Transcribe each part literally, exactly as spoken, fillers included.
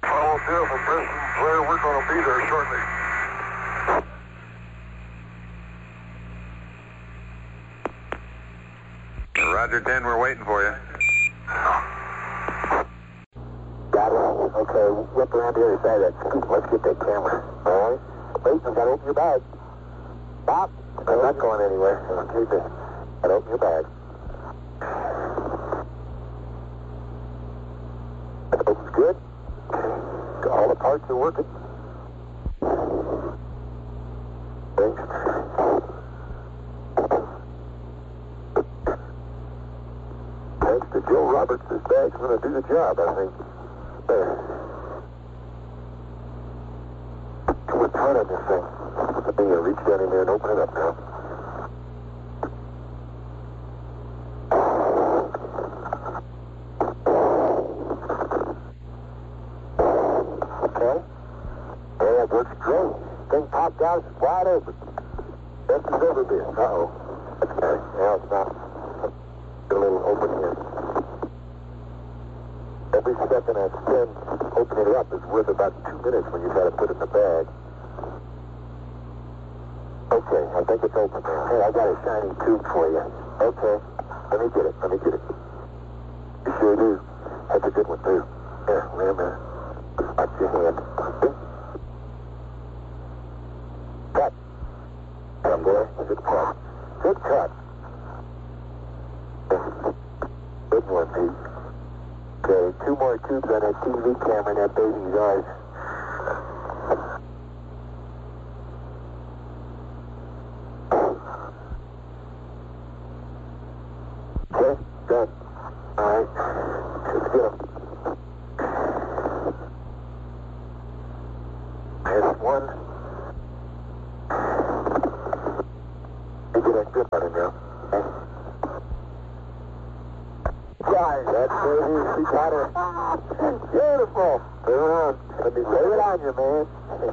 Follow Jeff and Preston Blair. We're going to be there shortly. Roger ten, we're waiting for you. Got it. Okay, whip around the other side of that scoop. Let's get that camera. All right? Wait, you got to open your bag. Stop. I'm not going anywhere. Keep it. Got to open your bag. That opens good. All the parts are working. Thanks. Thanks to Joe Roberts, this bag's going to do the job, I think. There. Too much height on this thing. I think I'll reach down in there and open it up now. Okay. Yeah, it works great. Thing popped out, it's wide open. This is over this. Uh-oh. Okay. Now it's not. A little open here. Every second I spend opening it up is worth about two minutes when you try to put it in the bag. Okay, I think it's open now. Hey, I got a shiny tube for you. Okay, let me get it, let me get it. You sure do. That's a good one, too. Here, wait a minute. Watch your hand. Cut. Come, boy. Good cut. Good cut. Good one, Pete. Okay, two more tubes on that T V camera in that baby's eyes. Okay, done. All right, let's get them. There's one. You get a good one in there. Guys, that's baby. She got her. Beautiful. Turn around. Let me lay it on you, man.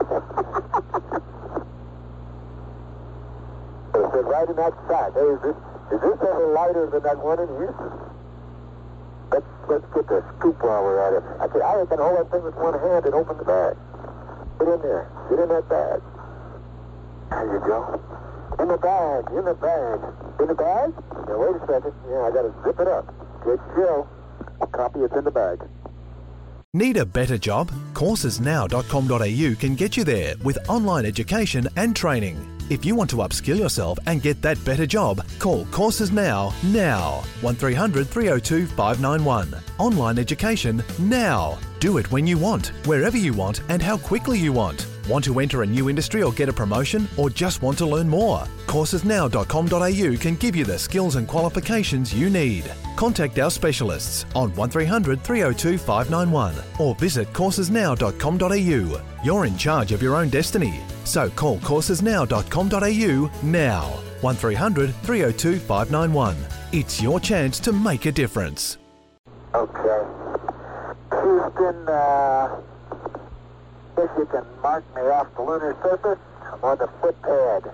It said right in that sack. Hey, is this, is this ever lighter than that one in Houston? Let's, let's get the scoop while we're at it. I can, I can hold that thing with one hand and open the bag. Get in there. Get in that bag. There you go. In the bag. In the bag. In the bag? Now, wait a second. Yeah, I got to zip it up. Good show. Copy, it's in the bag. Need a better job? courses now dot com dot a u can get you there with online education and training. If you want to upskill yourself and get that better job, call Courses Now, now. one three hundred, three oh two, five nine one. Online education now. Do it when you want, wherever you want, and how quickly you want. Want to enter a new industry or get a promotion, or just want to learn more? courses now dot com dot a u can give you the skills and qualifications you need. Contact our specialists on one three hundred, three oh two, five nine one or visit courses now dot com dot a u. You're in charge of your own destiny. So call courses now dot com dot a u now. one three hundred, three oh two, five nine one. It's your chance to make a difference. Okay. Houston, uh, if you can mark me off the lunar surface, I'm on the footpad.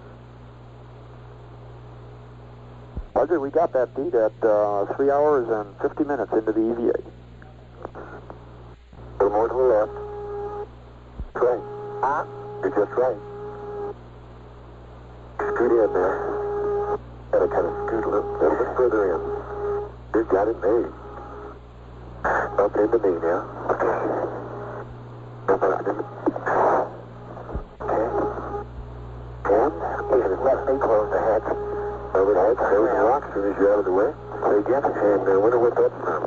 Roger, we got that beat at uh, three hours and fifty minutes into the E V A. A little more to the left. Right. Huh? You're just right. Scoot in there. Gotta kind of scoot a little, little bit further in. You got it made. Up into me now. Okay. Up into me. Okay. And please let me close the hatch. Over the hatch. There we go. As soon as you're out of the way. Say again. And uh, wonder what that's from.